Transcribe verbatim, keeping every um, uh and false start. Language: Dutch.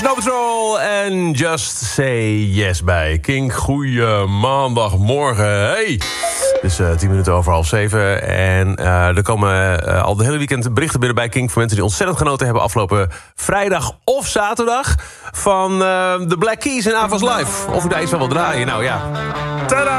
Snow Patrol en Just Say Yes bij Kink. Goeie maandagmorgen. Hey! Het is uh, tien minuten over half zeven. En uh, er komen uh, al de hele weekend berichten binnen bij Kink... van mensen die ontzettend genoten hebben afgelopen vrijdag of zaterdag... van uh, de Black Keys en Avas Live. Of ik daar iets van wil draaien. Nou ja, tada!